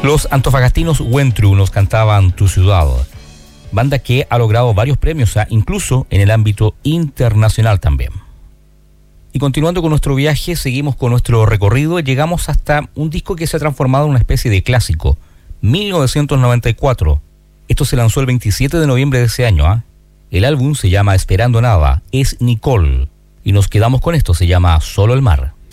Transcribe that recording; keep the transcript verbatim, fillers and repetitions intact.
Los antofagastinos Wentru nos cantaban Tu Ciudad, banda que ha logrado varios premios, incluso en el ámbito internacional también. Y continuando con nuestro viaje, seguimos con nuestro recorrido y llegamos hasta un disco que se ha transformado en una especie de clásico, mil novecientos noventa y cuatro. Esto se lanzó el veintisiete de noviembre de ese año. ¿eh? El álbum se llama Esperando Nada, es Nicole. Y nos quedamos con esto, se llama Solo el Mar.